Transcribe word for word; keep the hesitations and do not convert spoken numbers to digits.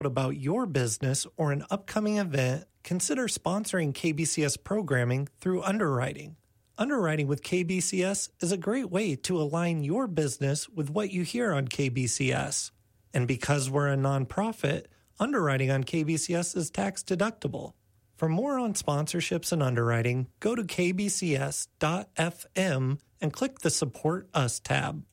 about your business or an upcoming event, consider sponsoring K B C S programming through underwriting. Underwriting with K B C S is a great way to align your business with what you hear on K B C S. And because we're a nonprofit, underwriting on K B C S is tax deductible. For more on sponsorships and underwriting, go to k b c s dot f m and click the Support Us tab.